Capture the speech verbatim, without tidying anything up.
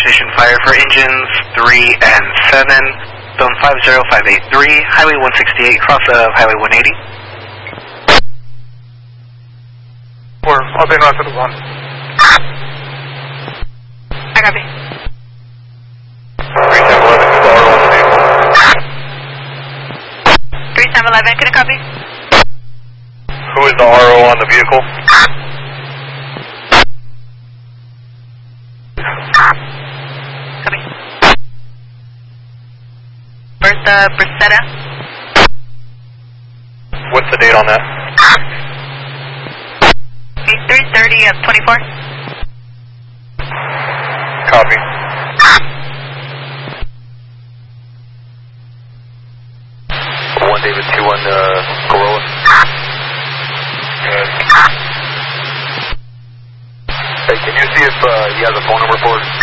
position fire for engines three and seven, zone five zero five eight three, highway one sixty-eight, cross of highway one eighty. Four, I'll be north of the one. I copy. three seven eleven, who's the R O on the vehicle? three seven eleven, can I copy? Who is the R O on the vehicle? Copy. Where's the Bracetta? What's the date on that? Okay, three thirty of twenty-four. Copy. One David, two one uh, Corolla. Good. Hey, can you see if uh, he has a phone number for us?